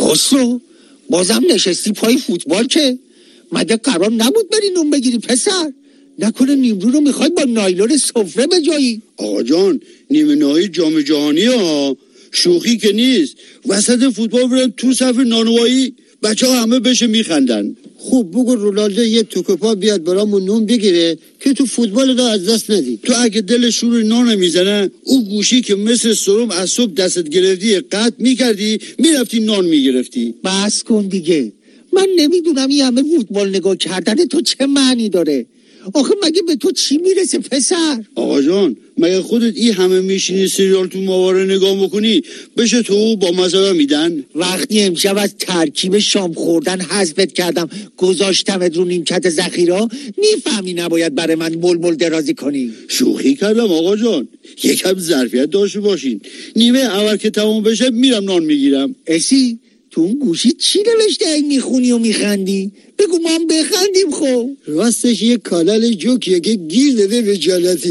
خسرو بازم نشستی پای فوتبال که مگه قرار نبود بری نون بگیری پسر؟ نکنه نیمرو رو میخوای با نایلون سفره بجایی؟ آقا جان نیمه نهایی جام جهانی ها، شوخی که نیست. وسط فوتبال برن تو صف نانوایی، بچه ها همه بشه میخندن. خوب بگو رونالدو یه توکپا بیاد برامون نون بگیره که تو فوتبال دا از دست ندی. تو اگه دل شور نان میزنه، اون گوشی که مثل سرم از صبح دستت گرفتی قطع میکردی میرفتی نان میگرفتی. بس کن دیگه، من نمیدونم این همه فوتبال نگاه کردن تو چه معنی داره. آخه مگه به تو چی میرسه پسر؟ آقا جان مگه خودت این همه میشینی سریال تو ماهواره نگاه میکنی بشه تو با مزه میدن؟ وقتی امشب از ترکیب شام خوردن حذفت کردم گذاشتمت رو نیمکت ذخیره، میفهمی نباید برای من بلبل درازی کنی. شوخی کردم آقا جان، یکم ظرفیت داشته باشین. نیمه اول که تموم بشه میرم نان میگیرم. اسی تو اون گوشی چی نوشته این میخونی و میخندی؟ بگو ما هم بخندیم. خب راستش یه کانال جوکیه که گیر داده به جالتی.